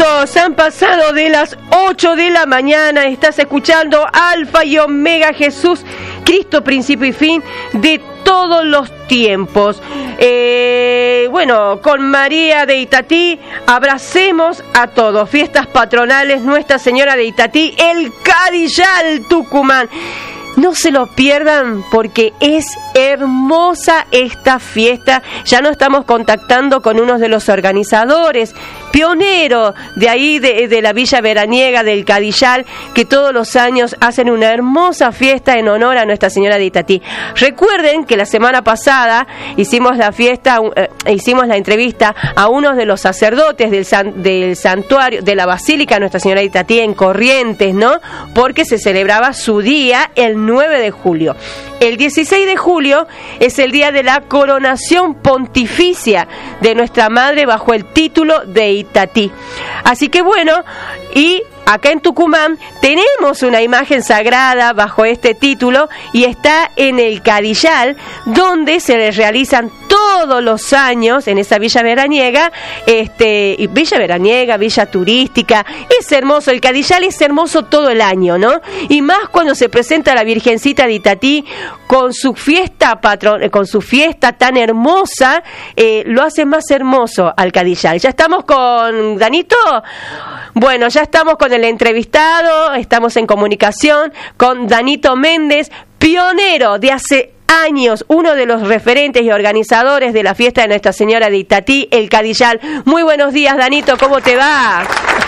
minutos han pasado de las 8 de la mañana. Estás escuchando Alfa y Omega, Jesús, Cristo, principio y fin de todos los tiempos. Bueno, con María de Itatí, abracemos a todos. Fiestas patronales, Nuestra Señora de Itatí, el Cadillal, Tucumán. No se lo pierdan porque es hermosa esta fiesta. Ya nos estamos contactando con uno de los organizadores, pionero de ahí de la Villa Veraniega del Cadillal, que todos los años hacen una hermosa fiesta en honor a Nuestra Señora de Itatí. Recuerden que la semana pasada hicimos la entrevista a uno de los sacerdotes del santuario de la Basílica Nuestra Señora de Itatí en Corrientes, ¿no? Porque se celebraba su día el 9 de julio. El 16 de julio es el día de la coronación pontificia de nuestra Madre bajo el título de Itatí. Así que bueno, y acá en Tucumán tenemos una imagen sagrada bajo este título y está en el Cadillal, donde se le realizan todos los años en esa Villa Veraniega, Villa Veraniega, Villa Turística. Es hermoso, el Cadillal es hermoso todo el año, ¿no? Y más cuando se presenta la Virgencita de Itatí con su fiesta con su fiesta tan hermosa, lo hace más hermoso al Cadillal. ¿Ya estamos con Danito? Bueno, ya estamos con el entrevistado, estamos en comunicación con Danito Méndez, pionero de hace años, uno de los referentes y organizadores de la fiesta de Nuestra Señora de Itatí, el Cadillal. Muy buenos días, Danito, ¿cómo te va?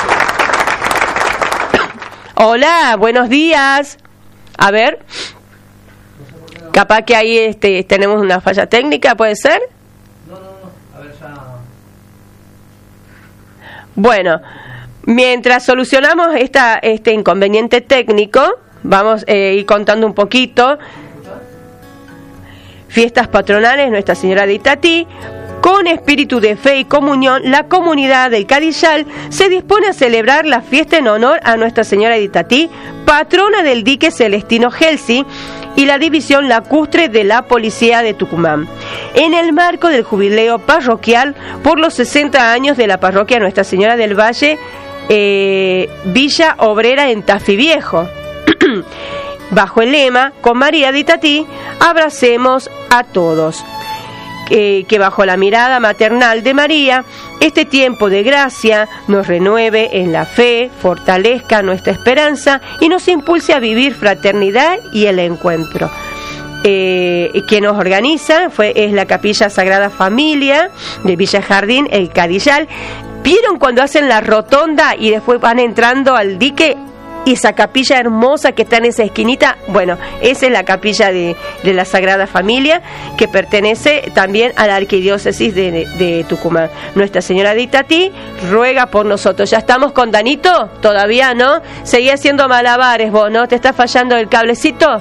Hola, buenos días. A ver, capaz que ahí tenemos una falla técnica, ¿puede ser? No, a ver, ya. Bueno, mientras solucionamos este inconveniente técnico, vamos a ir contando un poquito. Fiestas patronales, Nuestra Señora de Itatí. Con espíritu de fe y comunión, la comunidad del Cadillal se dispone a celebrar la fiesta en honor a Nuestra Señora de Itatí, patrona del dique Celestino Gelsi y la división lacustre de la Policía de Tucumán, en el marco del jubileo parroquial por los 60 años de la parroquia Nuestra Señora del Valle, Villa Obrera en Tafí Viejo. Bajo el lema, con María de Itatí, abracemos a todos. Que bajo la mirada maternal de María, este tiempo de gracia nos renueve en la fe, fortalezca nuestra esperanza y nos impulse a vivir fraternidad y el encuentro. Quien nos organiza es la Capilla Sagrada Familia de Villa Jardín, el Cadillal. ¿Vieron cuando hacen la rotonda y después van entrando al dique? Y esa capilla hermosa que está en esa esquinita, bueno, esa es la capilla de la Sagrada Familia, que pertenece también a la Arquidiócesis de Tucumán. Nuestra Señora de Itatí ruega por nosotros. ¿Ya estamos con Danito? ¿Todavía no? Seguí haciendo malabares vos, ¿no? ¿Te está fallando el cablecito?